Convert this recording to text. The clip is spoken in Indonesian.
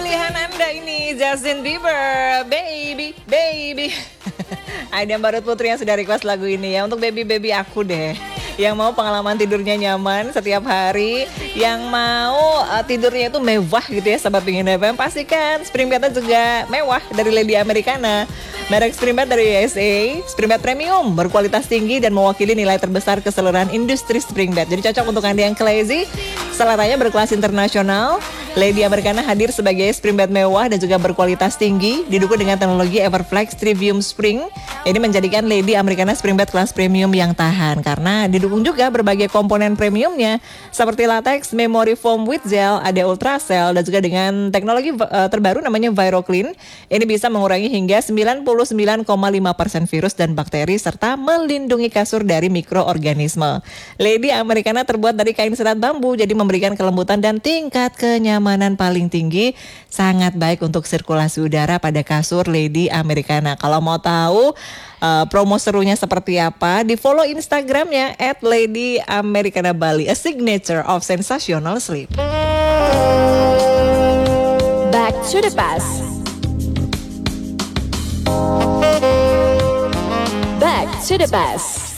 pilihan Anda ini Justin Bieber, baby, baby. Ada Mbak Ruth Putri yang sudah request lagu ini ya. Untuk baby-baby aku deh, yang mau pengalaman tidurnya nyaman setiap hari, yang mau tidurnya itu mewah gitu ya Sobat Pingin FM, pastikan spring bednya juga mewah dari Lady Americana. Merek spring bed dari USA, spring bed premium, berkualitas tinggi dan mewakili nilai terbesar keseluruhan industri spring bed. Jadi cocok untuk Anda yang lazy, seleranya berkelas internasional. Lady Americana hadir sebagai spring bed mewah dan juga berkualitas tinggi, didukung dengan teknologi Everflex Trivium Spring. Ini menjadikan Lady Americana spring bed kelas premium yang tahan, karena didukung juga berbagai komponen premiumnya seperti latex, memory foam with gel, ada ultracell, dan juga dengan teknologi terbaru namanya ViroClean. Ini bisa mengurangi hingga 99,5% virus dan bakteri serta melindungi kasur dari mikroorganisme. Lady Americana terbuat dari kain serat bambu, jadi memberikan kelembutan dan tingkat kenyamanan paling tinggi. Sangat baik untuk sirkulasi udara pada kasur Lady Americana. Kalau mau tahu promo serunya seperti apa, di follow Instagramnya @LadyAmericanaBali, a signature of sensational sleep. Back to the past. Back to the past.